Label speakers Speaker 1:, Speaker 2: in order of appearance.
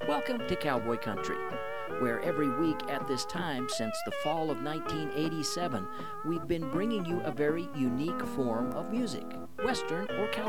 Speaker 1: Welcome to Cowboy Country, where every week at this time since the fall of 1987, we've been bringing you a very unique form of music, Western or cowboy